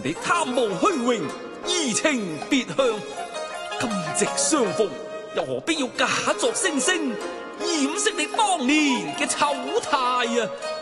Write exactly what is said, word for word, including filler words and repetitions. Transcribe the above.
你貪慕虛榮，移情別向，今夕相逢，又何必要假作惺惺，掩飾你當年嘅醜態啊！